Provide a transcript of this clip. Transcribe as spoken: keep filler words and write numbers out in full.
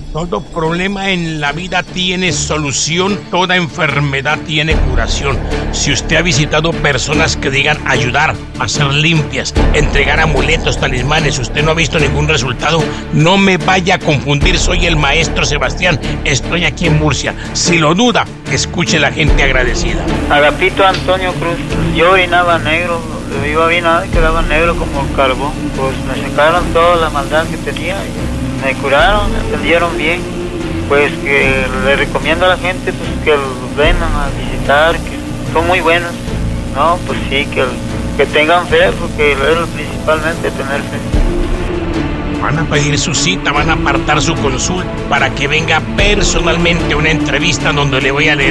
Todo problema en la vida tiene solución, toda enfermedad tiene curación. Si usted ha visitado personas que digan ayudar, hacer limpias, entregar amuletos, talismanes, usted no ha visto ningún resultado, no me vaya a confundir, soy el maestro Sebastián, estoy aquí en Murcia. Si lo duda, escuche la gente agradecida. Agapito Antonio Cruz, yo orinaba negro, iba bien, quedaba negro como el carbón, pues me sacaron toda la maldad que tenía y me curaron, me atendieron bien. Pues que le recomiendo a la gente pues que los vengan a visitar, que son muy buenos. No, pues sí, que, que tengan fe, porque es principalmente tener fe. Van a pedir su cita, van a apartar su consulta para que venga personalmente a una entrevista donde le voy a leer